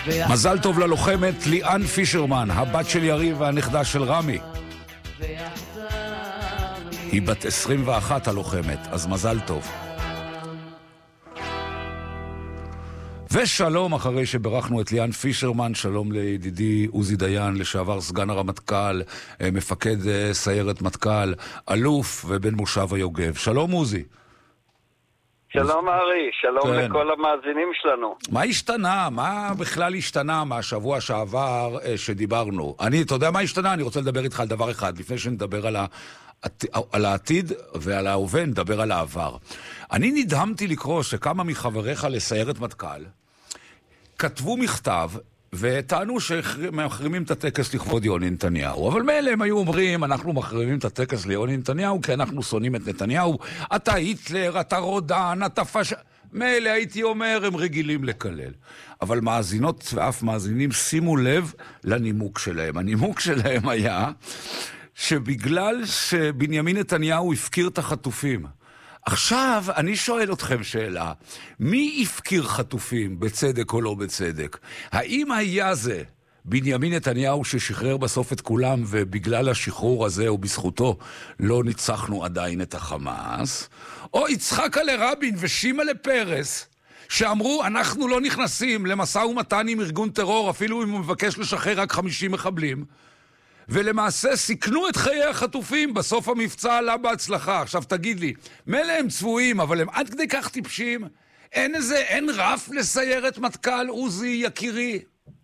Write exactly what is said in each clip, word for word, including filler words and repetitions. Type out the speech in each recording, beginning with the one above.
מזל טוב ללוחמת ליאן פישרמן, הבת של יריב והנכדה של רמי. היא בת עשרים ואחת הלוחמת, אז מזל טוב. ושלום, אחרי שברכנו את ליאן פישרמן, שלום לידידי עוזי דיין, לשעבר סגן הרמטכ"ל, מפקד סיירת מטכ"ל, אלוף ובן מושב היוגב. שלום עוזי. שלום ארי, שלום כן. לכל המאזינים שלנו. מה השתנה? מה בכלל השתנה מהשבוע שעבר שדיברנו? אני, אתה יודע מה השתנה? אני רוצה לדבר איתך על דבר אחד, לפני שנדבר על, ה... על העתיד ועל ההווה, נדבר על העבר. אני נדהמתי לקרוא שכמה מחבריך לסיירת מטכ"ל כתבו מכתב וטענו שמחרימים את הטקס לכבוד יוני נתניהו. אבל מילא הם היו אומרים, אנחנו מחרימים את הטקס ליוני נתניהו כי אנחנו שונאים את נתניהו. אתה היטלר, אתה רודן, אתה פש... מילא הייתי אומר, הם רגילים לקלל. אבל מאזינות ואף מאזינים, שימו לב לנימוק שלהם. הנימוק שלהם היה שבגלל שבנימין נתניהו הפקיר את החטופים. עכשיו, אני שואל אתכם שאלה, מי הפקיר חטופים, בצדק או לא בצדק? האם היה זה בנימין נתניהו ששחרר בסוף את כולם, ובגלל השחרור הזה או בזכותו לא ניצחנו עדיין את החמאס? או יצחק עלי רבין ושימה לפרס, שאמרו, אנחנו לא נכנסים למשא ומתן עם ארגון טרור, אפילו אם הוא מבקש לשחרר רק חמישים מחבלים, ולמעשה סיכנו את חיי החטופים, בסוף המבצע עלה בהצלחה. עכשיו תגיד לי, מלא הם צבועים, אבל הם עד כדי כך טיפשים? אין איזה, אין רף לסיירת מטכ"ל, עוזי יקירי?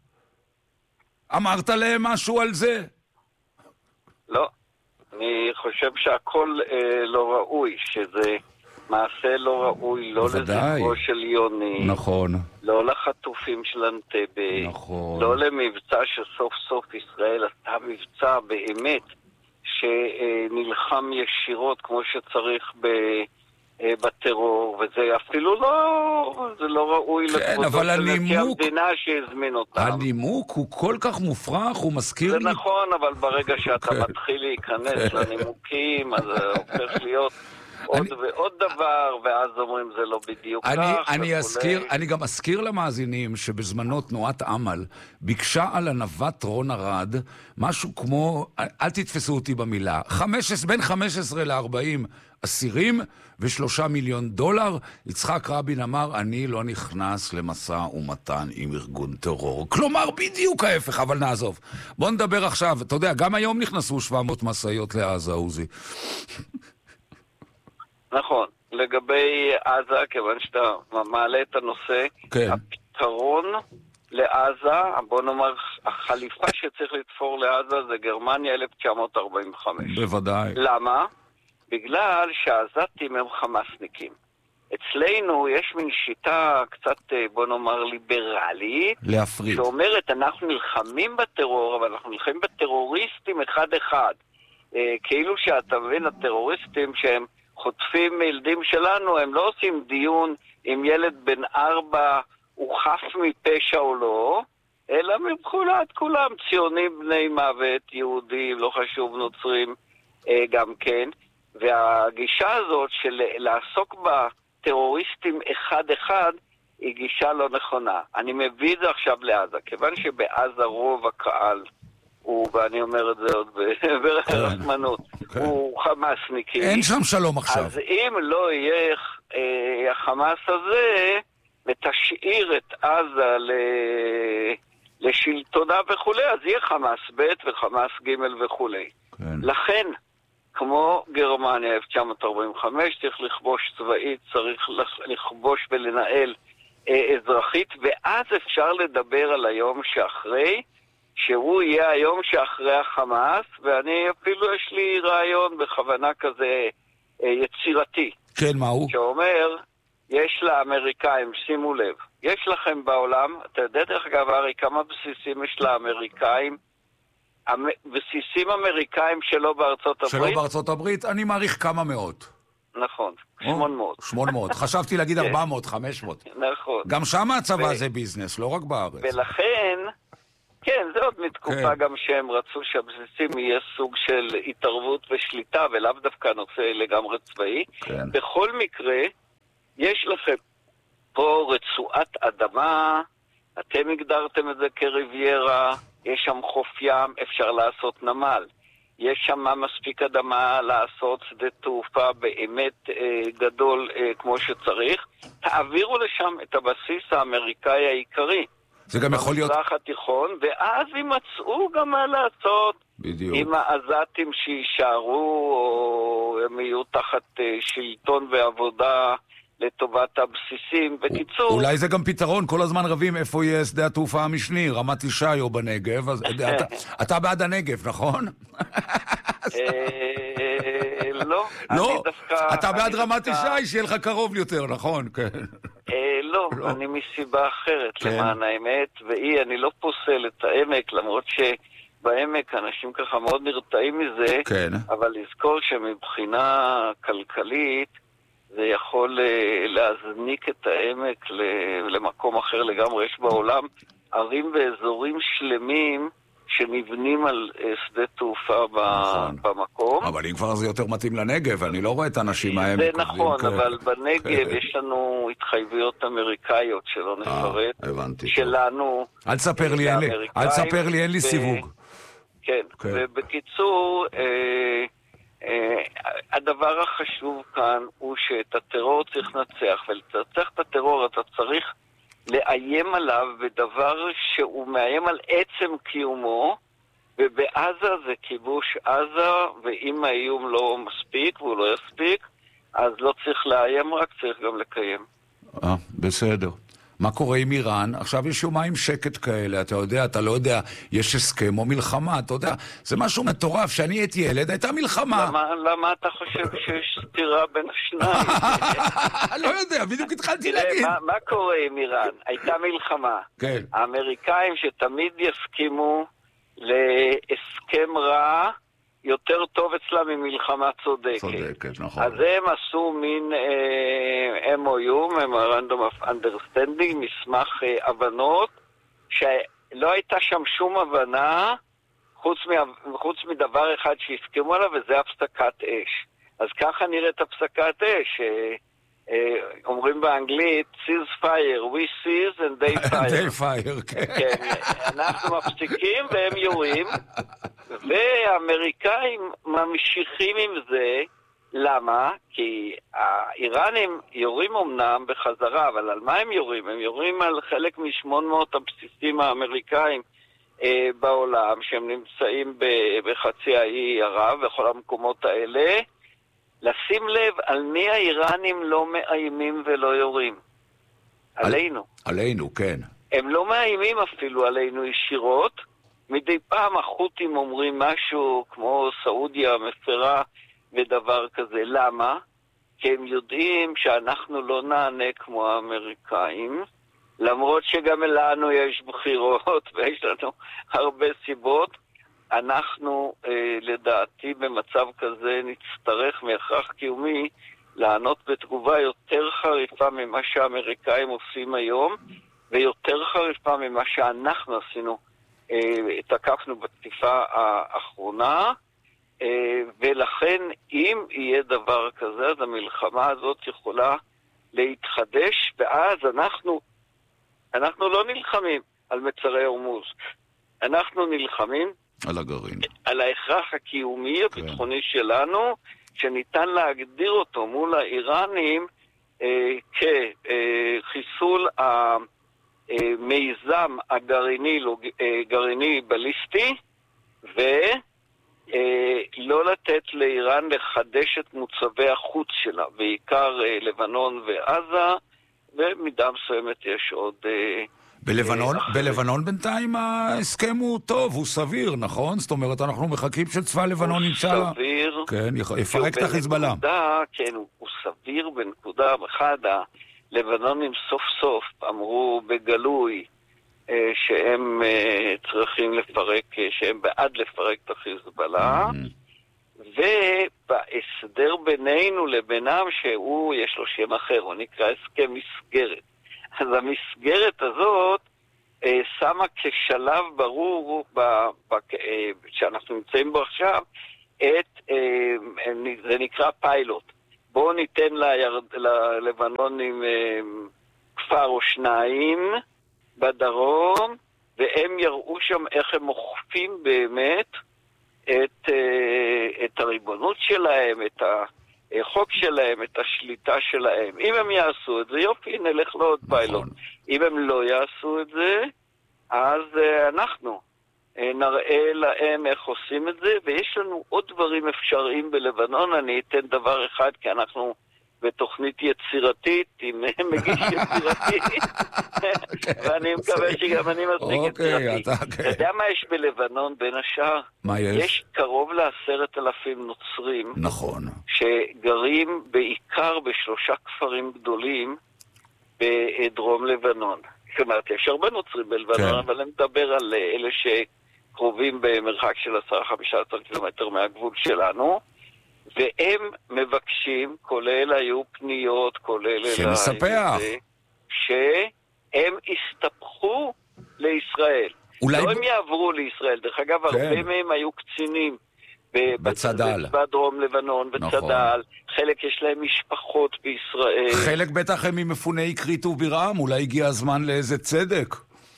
אמרת להם משהו על זה? לא, אני חושב שהכל אה, לא ראוי, שזה מעשה לא ראוי, לא לזכרו של יוני, נכון. לא לחטופים של אנטבה, נכון. לא למבצע שסוף סוף ישראל עשתה מבצע באמת שנלחם ישירות כמו שצריך ב... בטרור, וזה אפילו לא, זה לא ראוי כן, לכבודו של נשיא המדינה שהזמין אותם. הנימוק הוא כל כך מופרך, הוא מזכיר זה לי... זה נכון, אבל ברגע שאתה כן. מתחיל להיכנס כן. לנימוקים, אז זה הופך להיות עוד אני... ועוד דבר, ואז אומרים זה לא בדיוק אני, כך. אני, אזכיר, אני גם אזכיר למאזינים שבזמנו תנועת עמל ביקשה על הנווט רון ארד משהו כמו, אל תתפסו אותי במילה, חמש עשרה, בין חמש עשרה ל-ארבעים אסירים ושלושה מיליון דולר. יצחק רבין אמר, אני לא נכנס למשא ומתן עם ארגון טרור. כלומר, בדיוק ההפך, אבל נעזוב. בוא נדבר עכשיו. אתה יודע, גם היום נכנסו שבע מאות מסעיות לעזה, עוזי. נכון. לגבי עזה, כיוון שאתה מעלה את הנושא, כן. הפתרון לעזה, בוא נאמר, החליפה שצריך לתפור לעזה זה גרמניה אלף תשע מאות ארבעים וחמש. בוודאי. למה? בגלל שהעזתים הם חמאסניקים. אצלנו יש מין שיטה קצת, בוא נאמר, ליברלית, להפריד. שאומרת, אנחנו נלחמים בטרור, אבל אנחנו נלחמים בטרוריסטים אחד-אחד. אה, כאילו שאתה מבין, הטרוריסטים שהם חוטפים ילדים שלנו, הם לא עושים דיון אם ילד בן ארבע הוא חף מפשע או לא, אלא מבחינת כולם ציונים בני מוות, יהודים, לא חשוב, נוצרים אה, גם כן. והגישה הזאת של לעסוק בטרוריסטים אחד-אחד היא גישה לא נכונה. אני מביא את זה עכשיו לעזה, כיוון שבעזה רוב הקהל הוא, ואני אומר את זה עוד ברחמנות, הוא חמאסניקים. אין שם שלום עכשיו. אז אם לא יהיה אה, החמאס הזה, ותשאיר את עזה ל... לשלטונה וכו', אז יהיה חמאס ב' וחמאס ג' וכו'. כן. לכן, כמו גרמניה אלף תשע מאות ארבעים וחמש, צריך לכבוש צבאית, צריך לכבוש ולנהל אה, אזרחית, ואז אפשר לדבר על היום שאחרי, שהוא יהיה היום שאחרי החמאס, ואני אפילו יש לי רעיון בכוונה כזה אה, יצירתי. כן, מהו? שאומר, יש לאמריקאים, שימו לב, יש לכם בעולם, אתה יודע דרך אגב, הרי כמה בסיסים יש לאמריקאים, בסיסים אמריקאים שלא בארצות הברית? שלא בארצות הברית, אני מעריך כמה מאות. נכון, שמונה מאות. שמונה מאות, חשבתי להגיד ארבע מאות, חמש מאות. נכון. גם שם הצבא זה ביזנס, לא רק בארץ. ולכן, כן, זה עוד מתקופה גם שהם רצו שהבסיסים יהיה סוג של התערבות ושליטה, ולאו דווקא נושא לגמרי צבאי. בכל מקרה, יש לכם פה רצועת אדמה אתם הגדרתם את זה כריביירה, יש שם חוף ים, אפשר לעשות נמל. יש שם מספיק אדמה לעשות שדה תעופה באמת אה, גדול אה, כמו שצריך. תעבירו לשם את הבסיס האמריקאי העיקרי. זה גם יכול להיות... במזרח התיכון, ואז ימצאו גם מה לעשות. בדיוק. עם העזתים שישארו, או הם יהיו תחת אה, שלטון ועבודה לטובת הבסיסים. בקיצור... אולי זה גם פתרון, כל הזמן רבים איפה יהיה שדה התעופה המשני, רמת ישי או בנגב, אז אתה, אתה בעד הנגב, נכון? לא. לא? אתה בעד רמת ישי, שיהיה לך קרוב יותר, נכון? לא, אני מסיבה אחרת למען האמת, והיא, אני לא פוסל את העמק, למרות שבעמק אנשים ככה מאוד נרתעים מזה, אבל לזכור שמבחינה כלכלית, זה יכול להזניק את העמק למקום אחר לגמרי. יש בעולם ערים ואזורים שלמים שנבנים על שדה תעופה במקום. אבל אם כבר זה יותר מתאים לנגב, אני לא רואה את האנשים העמק. זה נכון, אבל בנגב יש לנו התחייבויות אמריקאיות שלא נפרט. שלנו. אל תספר לי, אל תספר לי, אין לי סיווג. כן, ובקיצור... הדבר החשוב כאן הוא שאת הטרור צריך לנצח, ולנצח את הטרור אתה צריך לאיים עליו בדבר שהוא מאיים על עצם קיומו, ובעזה זה כיבוש עזה, ואם האיום לא מספיק והוא לא יספיק, אז לא צריך לאיים, רק צריך גם לקיים. אה, בסדר. מה קורה עם איראן? עכשיו יש יומיים שקט כאלה, אתה יודע, אתה לא יודע, יש הסכם או מלחמה, אתה יודע, זה משהו מטורף, שאני הייתי ילד, הייתה מלחמה. למה, למה אתה חושב שיש סתירה בין השניים? לא יודע, בדיוק התחלתי להגיד. מה, מה קורה עם איראן? הייתה מלחמה. כן. האמריקאים שתמיד יסכימו להסכם רע, יותר טוב אצלם ממלחמה צודקת. צודקת, נכון. אז הם עשו מין אה, M O U, Memorandum of Understanding, מסמך אה, הבנות, שלא הייתה שם שום הבנה, חוץ, מ, חוץ מדבר אחד שהסכימו עליו, וזה הפסקת אש. אז ככה נראית הפסקת אש. אה, אה, אומרים באנגלית, seize fire, we seize and they fire. they fire, כן. כן, אנחנו מפסיקים והם יורים. והאמריקאים ממשיכים עם זה. למה? כי האיראנים יורים אמנם בחזרה, אבל על מה הם יורים? הם יורים על חלק מ-שמונה מאות הבסיסים האמריקאים אה, בעולם, שהם נמצאים בחצי האי ערב, בכל המקומות האלה. לשים לב על מי האיראנים לא מאיימים ולא יורים. על... עלינו. עלינו, כן. הם לא מאיימים אפילו עלינו ישירות, מדי פעם החות'ים אומרים משהו כמו סעודיה מפרה ודבר כזה. למה? כי הם יודעים שאנחנו לא נענה כמו האמריקאים, למרות שגם לנו יש בחירות ויש לנו הרבה סיבות. אנחנו אה, לדעתי במצב כזה נצטרך מהכרח קיומי לענות בתגובה יותר חריפה ממה שהאמריקאים עושים היום, ויותר חריפה ממה שאנחנו עשינו. תקפנו בתקיפה האחרונה, ולכן אם יהיה דבר כזה, אז המלחמה הזאת יכולה להתחדש, ואז אנחנו, אנחנו לא נלחמים על מצרי הורמוז, אנחנו נלחמים על הגרעין, על ההכרח הקיומי הביטחוני שלנו, שניתן להגדיר אותו מול האיראנים אה, כחיסול ה... מיזם הגרעיני גרעיני בליסטי, ולא לתת לאיראן לחדש את מוצבי החוץ שלה, בעיקר לבנון ועזה, ומידה מסוימת יש עוד... בלבנון, בלבנון בינתיים ההסכם הוא טוב, הוא סביר, נכון? זאת אומרת, אנחנו מחכים שצבא לבנון נמצא... הוא סביר. כן, יפרק את החיזבאללה. כן, הוא סביר בנקודה אחד ה... לבנונים סוף סוף אמרו בגלוי אה, שהם אה, צריכים לפרק, אה, שהם בעד לפרק את החיזבאללה, mm-hmm. ובהסדר בינינו לבינם שהוא, יש לו שם אחר, הוא נקרא הסכם מסגרת. אז המסגרת הזאת אה, שמה כשלב ברור ב, ב, אה, שאנחנו נמצאים בו עכשיו, את, אה, זה נקרא פיילוט. בואו ניתן לירד, ללבנונים כפר או שניים, בדרום, והם יראו שם איך הם אוכפים באמת את, את הריבונות שלהם, את החוק שלהם, את השליטה שלהם. אם הם יעשו את זה, יופי, נלך לעוד נכון. פיילוט. אם הם לא יעשו את זה, אז אנחנו נראה להם איך עושים את זה, ויש לנו עוד דברים אפשריים בלבנון. אני אתן דבר אחד, כי אנחנו בתוכנית יצירתית, עם מגיש יצירתי, ואני מקווה שגם אני מספיק יצירתי. אתה יודע מה יש בלבנון בין השאר? מה יש? יש קרוב לעשרת אלפים נוצרים, נכון, שגרים בעיקר בשלושה כפרים גדולים בדרום לבנון. זאת אומרת, יש הרבה נוצרים בלבנון, אבל אני מדבר על אלה שקרובים במרחק של עשרה חמישה עשר קילומטר מהגבול שלנו, והם מבקשים, כולל היו פניות, כולל שנספח, שהם הסתפחו לישראל. אולי... לא הם יעברו לישראל. דרך אגב, כן. הרבה מהם היו קצינים בצדל. בדרום לבנון, בצדל. נכון. חלק יש להם משפחות בישראל. חלק בטח הם ממפוני קרית ובירעם, אולי הגיע הזמן לאיזה צדק.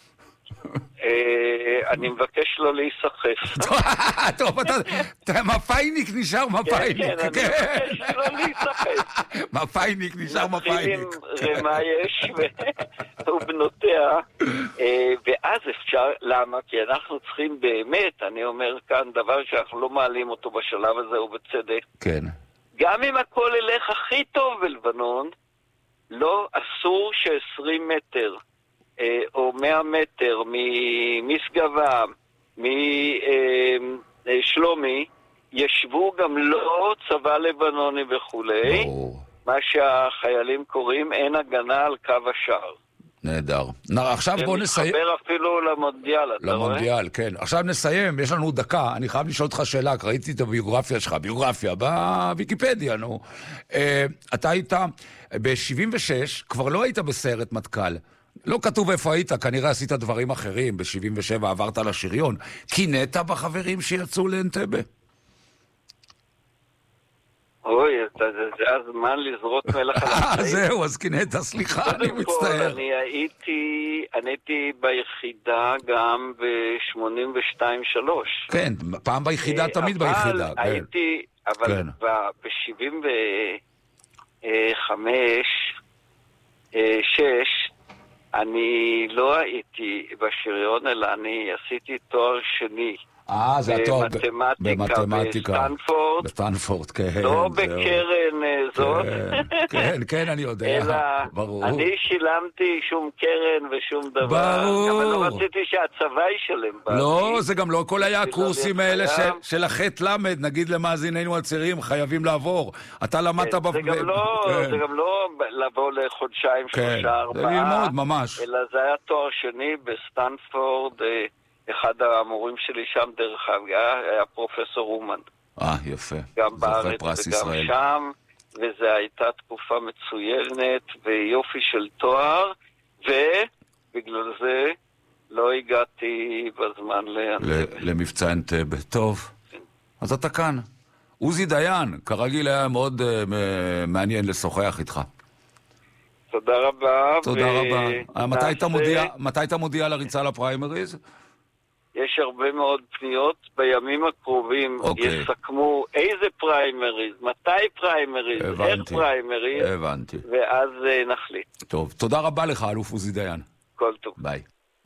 אני מבקש לא להיסחף. טוב, אתה מפייניק נשאר מפייניק. כן, אני מבקש לא להיסחף. מפייניק נשאר מפייניק. נתחיל עם רמה יש ובנותיה, ואז אפשר, למה? כי אנחנו צריכים באמת, אני אומר כאן דבר שאנחנו לא מעלים אותו בשלב הזה ובצדק. כן. גם אם הכל ילך הכי טוב בלבנון, לא אסור ש-עשרים מטר או מאה מטר ממסגבה, משלומי, ישבו גם לא צבא לבנוני וכולי, מה שהחיילים קוראים אין הגנה על קו השער. נהדר. עכשיו בוא נסיים. זה מתחבר אפילו למונדיאל, אתה רואה? למונדיאל, כן. עכשיו נסיים, יש לנו דקה, אני חייב לשאול אותך שאלה, ראיתי את הביוגרפיה שלך, ביוגרפיה, בוויקיפדיה, נו. אתה היית, ב-שבעים ושש, כבר לא היית בסיירת מטכ"ל. לא כתוב איפה היית, כנראה עשית דברים אחרים, ב-שבעים ושבע עברת לשריון. קינאת בחברים שיצאו לאנטבה? אוי, זה הזמן לזרות מלח על החיים. זהו, אז קינאת, סליחה, אני מצטער. אני הייתי, אני הייתי ביחידה גם ב-שמונים ושתיים שלוש. כן, פעם ביחידה, תמיד ביחידה. אבל הייתי, אבל ב-שבעים וחמש, שש, אני לא הייתי בשריון, אלא אני עשיתי תואר שני. אה, זה התואר במתמטיקה בסטנפורד. בסטנפורד, כן. לא בקרן זאת. כן, כן, אני יודע. ברור. אני שילמתי שום קרן ושום דבר. ברור. אבל לא רציתי שהצבא ישלם. לא, זה גם לא כל היה הקורסים האלה של החטא למד, נגיד למאזיננו הצעירים, חייבים לעבור. אתה למדת... זה גם לא לבוא לחודשיים, שלושה, ארבעה. זה ללמוד, ממש. אלא זה היה תואר שני בסטנפורד. אחד המורים שלי שם דרך אגב היה פרופסור אומן. אה, יפה. גם בארץ וגם שם, וזו הייתה תקופה מצוינת ויופי של תואר, ובגלל זה לא הגעתי בזמן למבצע אנטבה. טוב, אז אתה כאן. עוזי דיין, כרגיל היה מאוד מעניין לשוחח איתך. תודה רבה. תודה רבה. מתי אתה מודיע לריצה לפריימריז? יש הרבה מאוד פניות, בימים הקרובים okay. יסכמו איזה פריימריז, מתי פריימריז, הבנתי, איך פריימריז, הבנתי. ואז uh, נחליט. טוב, תודה רבה לך, אלוף עוזי דיין. כל טוב. ביי.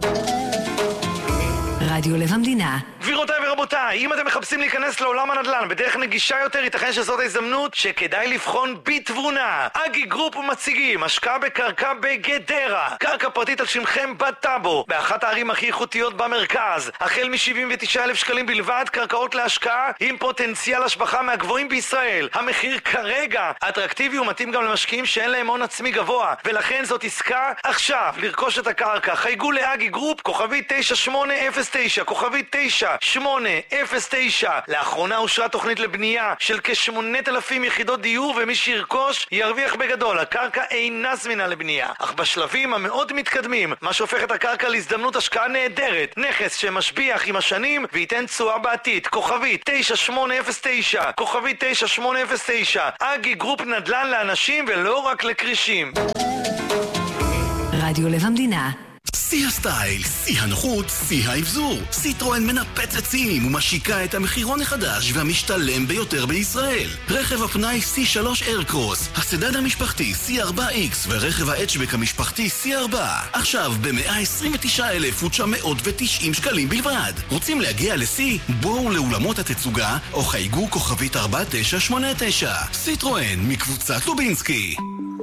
רדיו לב המדינה. גבירותיי ורבותיי, אם אתם מחפשים להיכנס לעולם הנדל"ן בדרך נגישה יותר, ייתכן שזאת ההזדמנות שכדאי לבחון בתבונה. אגי גרופ מציגים השקעה בקרקע בגדרה, קרקע פרטית על שמכם בטאבו, באחת הערים הכי איכותיות במרכז, החל מ-שבעים ותשעה אלף שקלים בלבד, קרקעות להשקעה עם פוטנציאל השבחה מהגבוהים בישראל. המחיר כרגע אטרקטיבי ומתאים גם למשקיעים שאין להם הון עצמי גבוה, ולכן זאת עסקה עכשיו לרכוש את הקרקע. חייגו לאגי גרופ, כוכבי תשע שמונה אפס תשע, כוכבי תשע שמונה אפס תשע. לאחרונה אושרה תוכנית לבנייה של כ-שמונת אלפים יחידות דיור, ומי שירכוש ירוויח בגדול. הקרקע אינה זמינה לבנייה, אך בשלבים המאוד מתקדמים, מה שהופך את הקרקע להזדמנות השקעה נהדרת. נכס שמשביח עם השנים וייתן תשואה בעתיד. כוכבי תשע שמונה אפס תשע, כוכבי תשע שמונה אפס תשע. אגי גרופ נדל"ן לאנשים ולא רק לקרישים. רדיו לב המדינה. שיא הסטייל, שיא הנוחות, שיא האבזור. סיטרואן מנפצת שיאים ומשיקה את המחירון החדש והמשתלם ביותר בישראל. רכב הפנאי סי שלוש איירקרוס, הסדן המשפחתי סי ארבע איקס ורכב ההאצ'בק המשפחתי סי ארבע. עכשיו ב-מאה עשרים ותשעה אלף ותשע מאות ותשעים שקלים בלבד. רוצים להגיע לסי? בואו לאולמות התצוגה או חייגו כוכבית ארבע תשע שמונה תשע. סיטרואן מקבוצת לובינסקי.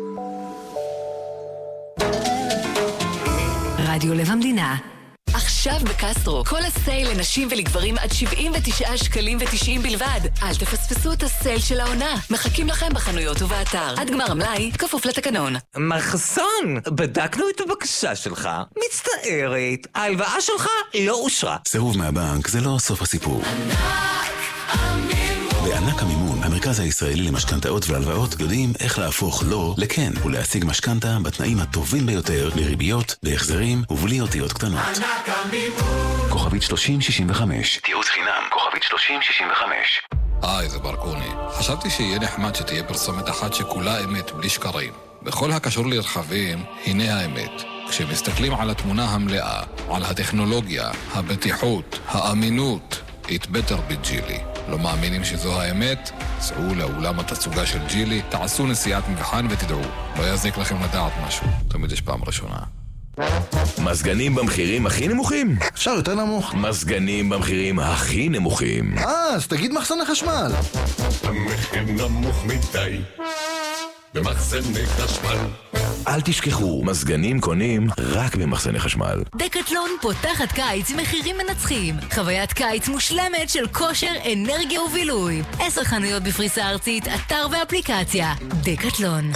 רדיו לב המדינה. עכשיו בקסטרו, כל הסייל לנשים ולגברים עד שבעים ותשעה שקלים ותשעים בלבד. אל תפספסו את הסייל של העונה. מחכים לכם בחנויות ובאתר. עד גמר המלאי, כפוף לתקנון. מחסון, בדקנו את הבקשה שלך. מצטערת, ההלוואה שלך לא אושרה. סירוב מהבנק זה לא סוף הסיפור. בענק המימון, המרכז הישראלי למשכנתאות והלוואות, יודעים איך להפוך לא לכן ולהשיג משכנתה בתנאים הטובים ביותר, לריביות, להחזרים ובלי אותיות קטנות. ענק המימון. כוכבית שלושים שישים וחמש. תיעוץ חינם, כוכבית שלושים שישים וחמש. היי, זה ברקוני. חשבתי שיהיה נחמד שתהיה פרסומת אחת שכולה אמת בלי שקרים. בכל הקשור לרכבים, הנה האמת. כשמסתכלים על התמונה המלאה, על הטכנולוגיה, הבטיחות, האמינות, it better be ג'ילי. לא מאמינים שזו האמת? סעו לאולם התצוגה של ג'ילי, תעשו נסיעת מבחן ותדעו. לא יזיק לכם לדעת משהו, תמיד יש פעם ראשונה. מזגנים במחירים הכי נמוכים? אפשר יותר נמוך. מזגנים במחירים הכי נמוכים. אה, אז תגיד מחסן החשמל. המחיר נמוך מדי במחסני חשמל. אל תשכחו, מזגנים קונים רק במחסני חשמל. דקטלון פותחת קיץ עם מחירים מנצחים. חוויית קיץ מושלמת של כושר, אנרגיה ובילוי. עשר חנויות בפריסה ארצית, אתר ואפליקציה. דקטלון.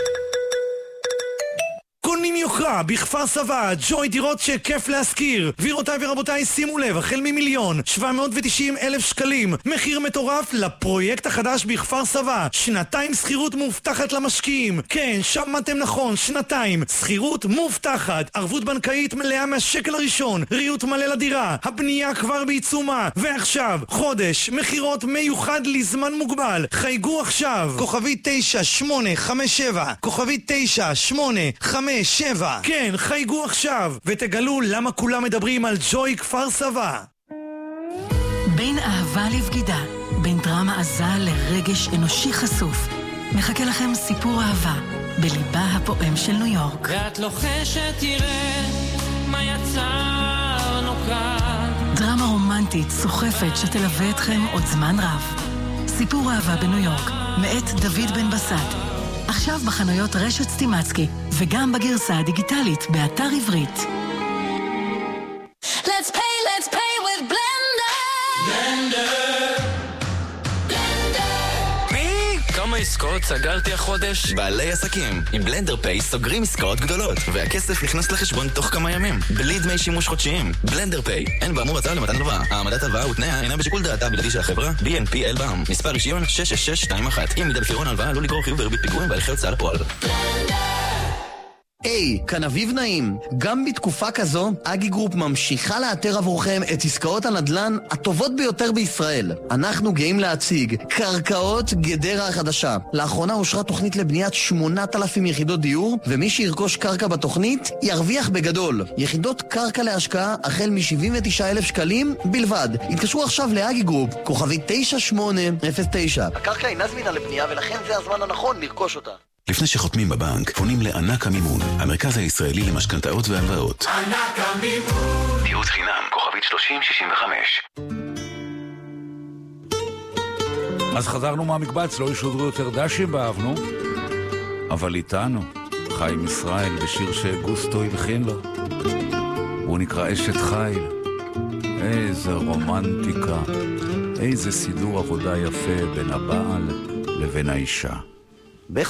קונים יוקרה, בכפר סבא, ג'וי דירות שכיף להזכיר. גבירותיי ורבותיי, שימו לב, החל ממיליון, שבע מאות ותשעים אלף שקלים. מחיר מטורף לפרויקט החדש בכפר סבא. שנתיים שכירות מובטחת למשקיעים. כן, שמעתם נכון, שנתיים. שכירות מובטחת. ערבות בנקאית מלאה מהשקל הראשון. ריהוט מלא לדירה. הבנייה כבר בעיצומה. ועכשיו, חודש, מחירות מיוחד לזמן מוגבל. חייגו עכשיו. כוכבית תשע שמונה חמש שבע. כוכבית תשע שמונה חמש שבע. כן, חייגו עכשיו ותגלו למה כולם מדברים על ג'וי כפר סבא. בין אהבה לבגידה, בין דרמה עזה לרגש אנושי חשוף, מחכה לכם סיפור אהבה בליבה הפועם של ניו יורק. ואת לוחשת תראה מה יצרנו כאן. דרמה רומנטית סוחפת שתלווה אתכם עוד זמן רב. סיפור אהבה בניו יורק, מאת דוד בן בסט. עכשיו בחנויות רשת סטימצקי, וגם בגרסה הדיגיטלית באתר עברית. Let's pay, let's pay with Blender. Blender. Blender. מי? כמה עסקאות סגרתי החודש? בעלי עסקים. עם בלנדר פיי סוגרים עסקאות גדולות, והכסף נכנס לחשבון תוך כמה ימים, בלי דמי שימוש חודשיים. בלנדר פיי. אין באמור הצעה למתן הלוואה. העמדת הלוואה ותנאיה אינה בשיקול דעתה בלעדי של החברה. בי אן פי אלבאם. מספר רישיון שש שש שש שתיים אחת. אם מידה בפירעון הלוואה עלול לגרור חיוב בריבית פיגורים בהליכי הוצאה לפועל. היי, hey, כאן אביב נעים. גם בתקופה כזו, אגי גרופ ממשיכה לאתר עבורכם את עסקאות הנדל"ן הטובות ביותר בישראל. אנחנו גאים להציג קרקעות גדרה החדשה. לאחרונה אושרה תוכנית לבניית שמונת אלפים יחידות דיור, ומי שירכוש קרקע בתוכנית ירוויח בגדול. יחידות קרקע להשקעה החל מ-שבעים ותשעה אלף שקלים בלבד. התקשרו עכשיו לאגי גרופ, כוכבית תשע שמונה אפס תשע. הקרקע אינה זמינה לבנייה ולכן זה הזמן הנכון לרכוש אותה. לפני שחותמים בבנק, פונים לענק המימון, המרכז הישראלי למשכנתאות והלוואות. ענק המימון. תיעוץ חינם, כוכבית שלושים שישים וחמש. אז חזרנו מהמקבץ, לא ישודרו יותר דשים באבנו, אבל איתנו חיים ישראל בשיר שגוסטו הלחין לו. הוא נקרא אשת חיל. איזה רומנטיקה, איזה סידור עבודה יפה בין הבעל לבין האישה.